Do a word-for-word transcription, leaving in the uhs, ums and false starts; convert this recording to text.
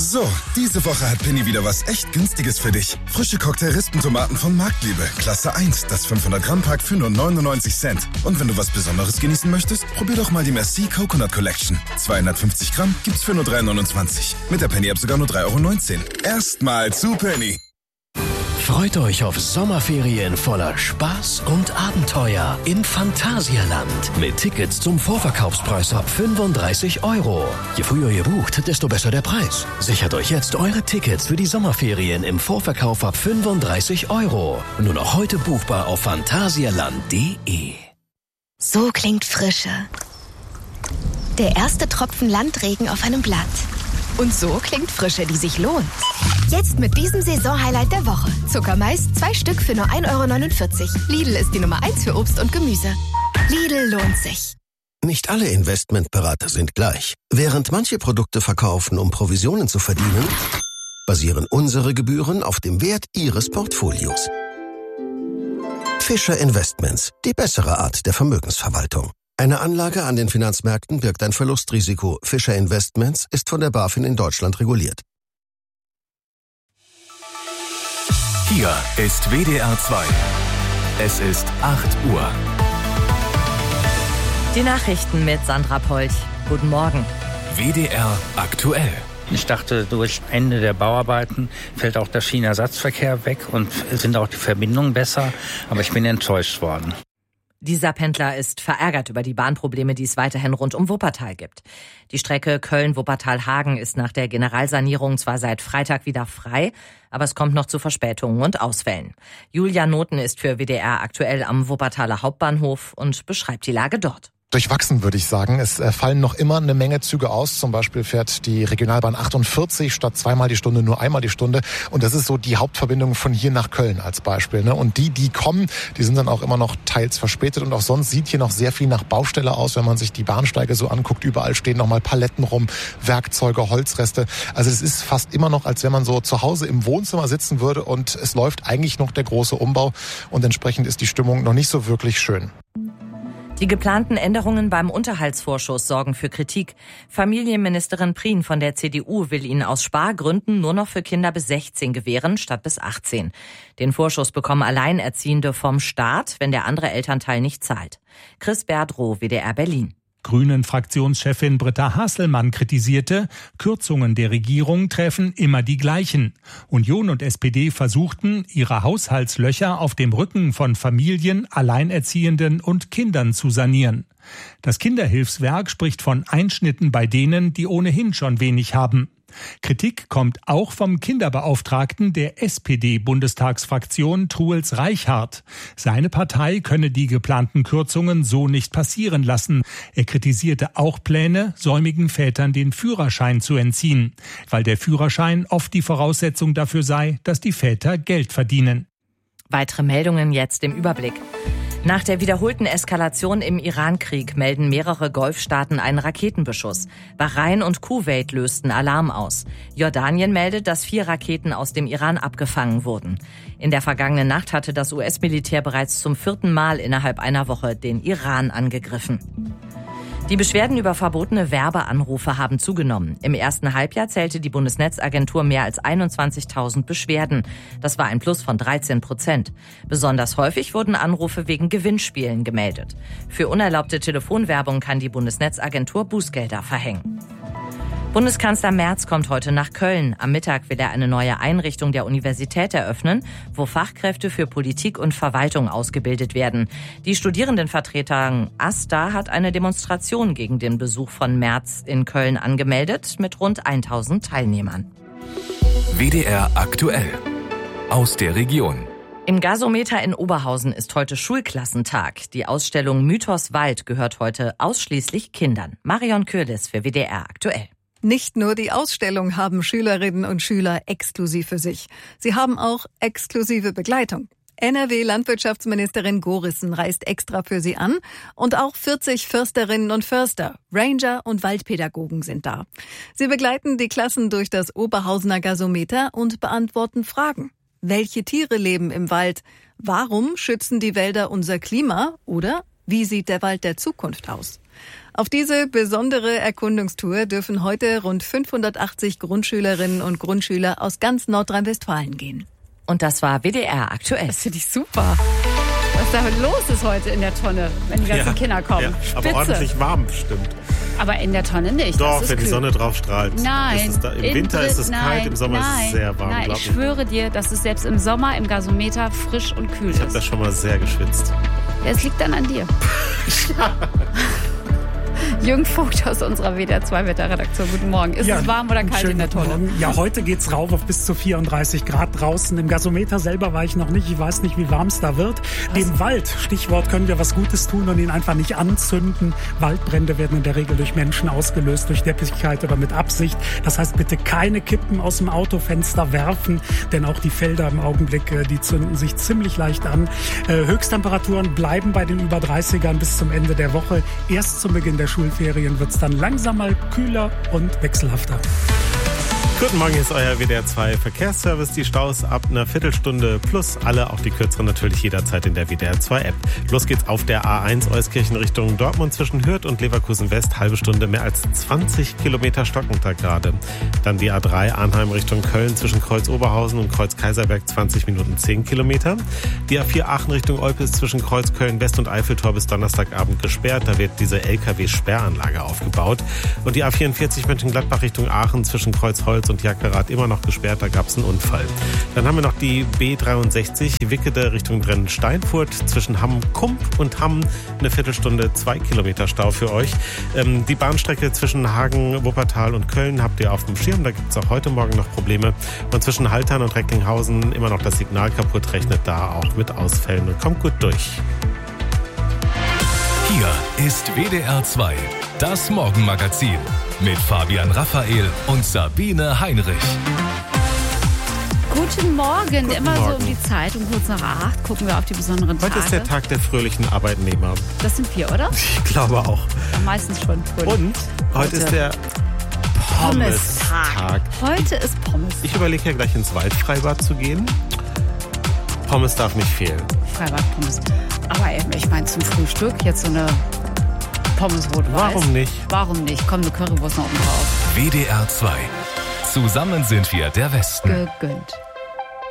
So, diese Woche hat Penny wieder was echt Günstiges für dich. Frische Cocktail-Rispentomaten von Marktliebe. Klasse eins, das fünfhundert Gramm Pack für nur neunundneunzig Cent. Und wenn du was Besonderes genießen möchtest, probier doch mal die Merci Coconut Collection. zweihundertfünfzig Gramm gibt's für nur drei neunundzwanzig. Mit der Penny-App sogar nur drei Euro neunzehn. Erstmal zu Penny. Freut euch auf Sommerferien voller Spaß und Abenteuer im Phantasialand. Mit Tickets zum Vorverkaufspreis ab fünfunddreißig Euro. Je früher ihr bucht, desto besser der Preis. Sichert euch jetzt eure Tickets für die Sommerferien im Vorverkauf ab fünfunddreißig Euro. Nur noch heute buchbar auf phantasialand punkt de. So klingt Frische. Der erste Tropfen Landregen auf einem Blatt. Und so klingt Frische, die sich lohnt. Jetzt mit diesem Saisonhighlight der Woche. Zuckermais, zwei Stück für nur ein Euro neunundvierzig. Lidl ist die Nummer eins für Obst und Gemüse. Lidl lohnt sich. Nicht alle Investmentberater sind gleich. Während manche Produkte verkaufen, um Provisionen zu verdienen, basieren unsere Gebühren auf dem Wert Ihres Portfolios. Fischer Investments, die bessere Art der Vermögensverwaltung. Eine Anlage an den Finanzmärkten birgt ein Verlustrisiko. Fischer Investments ist von der BaFin in Deutschland reguliert. Hier ist W D R zwei. Es ist acht Uhr. Die Nachrichten mit Sandra Polch. Guten Morgen. W D R aktuell. Ich dachte, durch Ende der Bauarbeiten fällt auch der Schienenersatzverkehr weg und sind auch die Verbindungen besser. Aber ich bin enttäuscht worden. Dieser Pendler ist verärgert über die Bahnprobleme, die es weiterhin rund um Wuppertal gibt. Die Strecke Köln-Wuppertal-Hagen ist nach der Generalsanierung zwar seit Freitag wieder frei, aber es kommt noch zu Verspätungen und Ausfällen. Julia Noten ist für W D R aktuell am Wuppertaler Hauptbahnhof und beschreibt die Lage dort. Durchwachsen, würde ich sagen. Es fallen noch immer eine Menge Züge aus. Zum Beispiel fährt die Regionalbahn achtundvierzig statt zweimal die Stunde nur einmal die Stunde. Und das ist so die Hauptverbindung von hier nach Köln als Beispiel. Und die, die kommen, die sind dann auch immer noch teils verspätet. Und auch sonst sieht hier noch sehr viel nach Baustelle aus, wenn man sich die Bahnsteige so anguckt. Überall stehen noch mal Paletten rum, Werkzeuge, Holzreste. Also es ist fast immer noch, als wenn man so zu Hause im Wohnzimmer sitzen würde. Und es läuft eigentlich noch der große Umbau. Und entsprechend ist die Stimmung noch nicht so wirklich schön. Die geplanten Änderungen beim Unterhaltsvorschuss sorgen für Kritik. Familienministerin Prien von der C D U will ihn aus Spargründen nur noch für Kinder bis sechzehn gewähren, statt bis achtzehn. Den Vorschuss bekommen Alleinerziehende vom Staat, wenn der andere Elternteil nicht zahlt. Chris Berdrow, W D R Berlin. Grünen-Fraktionschefin Britta Hasselmann kritisierte, Kürzungen der Regierung treffen immer die gleichen. Union und S P D versuchten, ihre Haushaltslöcher auf dem Rücken von Familien, Alleinerziehenden und Kindern zu sanieren. Das Kinderhilfswerk spricht von Einschnitten bei denen, die ohnehin schon wenig haben. Kritik kommt auch vom Kinderbeauftragten der S P D-Bundestagsfraktion Truls Reichhardt. Seine Partei könne die geplanten Kürzungen so nicht passieren lassen. Er kritisierte auch Pläne, säumigen Vätern den Führerschein zu entziehen, weil der Führerschein oft die Voraussetzung dafür sei, dass die Väter Geld verdienen. Weitere Meldungen jetzt im Überblick. Nach der wiederholten Eskalation im Iran-Krieg melden mehrere Golfstaaten einen Raketenbeschuss. Bahrain und Kuwait lösten Alarm aus. Jordanien meldet, dass vier Raketen aus dem Iran abgefangen wurden. In der vergangenen Nacht hatte das U S-Militär bereits zum vierten Mal innerhalb einer Woche den Iran angegriffen. Die Beschwerden über verbotene Werbeanrufe haben zugenommen. Im ersten Halbjahr zählte die Bundesnetzagentur mehr als einundzwanzigtausend Beschwerden. Das war ein Plus von dreizehn Prozent. Besonders häufig wurden Anrufe wegen Gewinnspielen gemeldet. Für unerlaubte Telefonwerbung kann die Bundesnetzagentur Bußgelder verhängen. Bundeskanzler Merz kommt heute nach Köln. Am Mittag will er eine neue Einrichtung der Universität eröffnen, wo Fachkräfte für Politik und Verwaltung ausgebildet werden. Die Studierendenvertretung AStA hat eine Demonstration gegen den Besuch von Merz in Köln angemeldet mit rund tausend Teilnehmern. W D R aktuell aus der Region. Im Gasometer in Oberhausen ist heute Schulklassentag. Die Ausstellung Mythos Wald gehört heute ausschließlich Kindern. Marion Kürlis für W D R aktuell. Nicht nur die Ausstellung haben Schülerinnen und Schüler exklusiv für sich. Sie haben auch exklusive Begleitung. N R W-Landwirtschaftsministerin Gorissen reist extra für sie an und auch vierzig Försterinnen und Förster, Ranger und Waldpädagogen sind da. Sie begleiten die Klassen durch das Oberhausener Gasometer und beantworten Fragen. Welche Tiere leben im Wald? Warum schützen die Wälder unser Klima? Oder wie sieht der Wald der Zukunft aus? Auf diese besondere Erkundungstour dürfen heute rund fünfhundertachtzig Grundschülerinnen und Grundschüler aus ganz Nordrhein-Westfalen gehen. Und das war W D R aktuell. Das finde ich super. Was da los ist heute in der Tonne, wenn die ganzen ja, Kinder kommen. Ja, aber ordentlich warm bestimmt. Aber in der Tonne nicht. Doch, das ist wenn kühl. die Sonne drauf strahlt. Nein. Ist es da, Im Winter Dr- ist es nein, kalt, im Sommer nein, ist es sehr warm. Nein, ich schwöre dir, dass es selbst im Sommer im Gasometer frisch und kühl ich ist. Ich habe da schon mal sehr geschwitzt. Ja, es liegt dann an dir. Jürgen Vogt aus unserer W D R zwei Wetterredaktion. Guten Morgen. Ist ja, es warm oder kalt in der Tonne? Morgen. Ja, heute geht's rauf auf bis zu vierunddreißig Grad draußen. Im Gasometer selber war ich noch nicht. Ich weiß nicht, wie warm es da wird. Was? Dem Wald, Stichwort, können wir was Gutes tun und ihn einfach nicht anzünden. Waldbrände werden in der Regel durch Menschen ausgelöst, durch Deppigkeit oder mit Absicht. Das heißt, bitte keine Kippen aus dem Autofenster werfen, denn auch die Felder im Augenblick, die zünden sich ziemlich leicht an. Höchsttemperaturen bleiben bei den über dreißigern bis zum Ende der Woche. Erst zum Beginn der Schulferien wird es dann langsam mal kühler und wechselhafter. Guten Morgen, hier ist euer W D R zwei Verkehrsservice. Die Staus ab einer Viertelstunde plus alle, auch die kürzeren natürlich jederzeit in der W D R zwei App. Los geht's auf der A eins Euskirchen Richtung Dortmund zwischen Hürth und Leverkusen West. Halbe Stunde, mehr als zwanzig Kilometer stockend da gerade. Dann die A drei Arnheim Richtung Köln zwischen Kreuz Oberhausen und Kreuz Kaiserberg zwanzig Minuten zehn Kilometer. Die A vier Aachen Richtung Olpis zwischen Kreuz Köln West und Eiffeltor bis Donnerstagabend gesperrt. Da wird diese L K W-Sperranlage aufgebaut. Und die A vierundvierzig Mönchengladbach Richtung Aachen zwischen Kreuzholz und Jackerath immer noch gesperrt, da gab es einen Unfall. Dann haben wir noch die B dreiundsechzig, Wickede Richtung Brennen-Steinfurt, zwischen Hamm-Kump und Hamm, eine Viertelstunde, zwei Kilometer Stau für euch. Ähm, die Bahnstrecke zwischen Hagen, Wuppertal und Köln habt ihr auf dem Schirm, da gibt es auch heute Morgen noch Probleme. Und zwischen Haltern und Recklinghausen immer noch das Signal kaputt, rechnet da auch mit Ausfällen und kommt gut durch. Hier ist W D R zwei, das Morgenmagazin mit Fabian Raphael und Sabine Heinrich. Guten Morgen. Guten Immer Morgen. so um die Zeit, um kurz nach acht, gucken wir auf die besonderen Tage. Heute ist der Tag der fröhlichen Arbeitnehmer. Das sind wir, oder? Ich glaube auch. Ja, meistens schon. Cool. Und heute, heute ist der Pommes-Tag. Heute ist Pommes. Ich überlege ja gleich ins Waldfreibad zu gehen. Pommes darf nicht fehlen. Freibad-Pommes. Aber ich meine zum Frühstück jetzt so eine Pommes rot-weiß. Warum nicht? Warum nicht? Komm, eine Currywurst noch oben drauf. W D R zwei. Zusammen sind wir der Westen. Gegönnt.